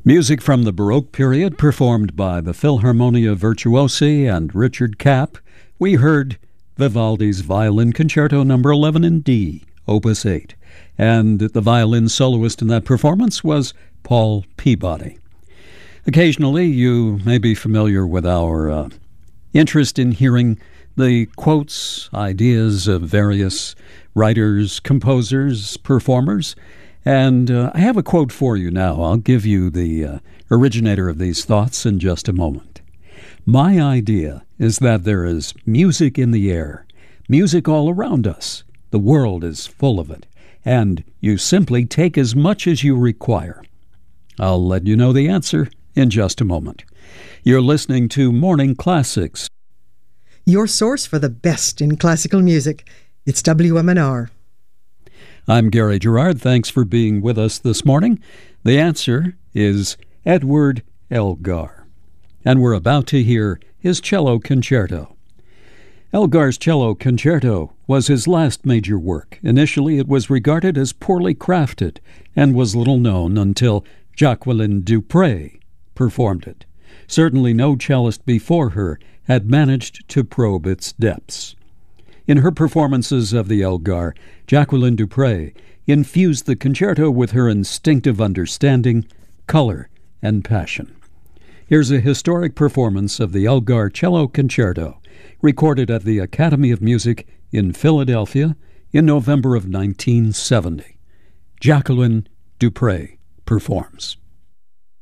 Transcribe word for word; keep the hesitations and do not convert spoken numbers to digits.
Music from the Baroque period performed by the Philharmonia Virtuosi and Richard Kapp. We heard Vivaldi's Violin Concerto number eleven in D, Opus eight, and the violin soloist in that performance was Paul Peabody. Occasionally, you may be familiar with our uh, interest in hearing the quotes, ideas of various writers, composers, performers. And uh, I have a quote for you now. I'll give you the uh, originator of these thoughts in just a moment. My idea is that there is music in the air, music all around us. The world is full of it, and you simply take as much as you require. I'll let you know the answer in just a moment. You're listening to Morning Classics. Your source for the best in classical music. It's W M N R. I'm Gary Gerard. Thanks for being with us this morning. The answer is Edward Elgar, and we're about to hear his cello concerto. Elgar's cello concerto was his last major work. Initially, it was regarded as poorly crafted and was little known until Jacqueline du Pré performed it. Certainly no cellist before her had managed to probe its depths. In her performances of the Elgar, Jacqueline du Pré infused the concerto with her instinctive understanding, color, and passion. Here's a historic performance of the Elgar Cello Concerto, recorded at the Academy of Music in Philadelphia in November of nineteen seventy. Jacqueline du Pré performs.